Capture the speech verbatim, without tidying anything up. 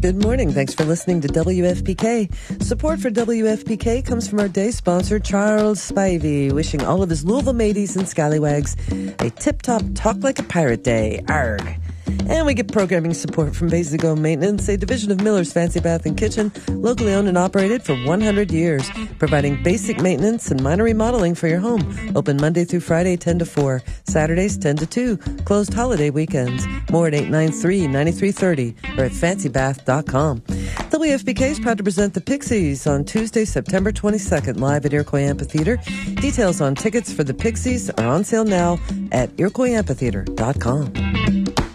Good morning. Thanks for listening to W F P K. Support for W F P K comes from our day sponsor, Charles Spivey, wishing all of his Louisville mateys and scallywags a tip-top talk like a pirate day. Arrgh. And we get programming support from Basic Home Maintenance, a division of Miller's Fancy Bath and Kitchen, locally owned and operated for one hundred years, providing basic maintenance and minor remodeling for your home. Open Monday through Friday, ten to four, Saturdays, ten to two, closed holiday weekends. More at eight nine three, nine three three zero or at fancy bath dot com. W F P K is proud to present the Pixies on Tuesday, September twenty-second, live at Iroquois Amphitheater. Details on tickets for the Pixies are on sale now at iroquois amphitheater dot com.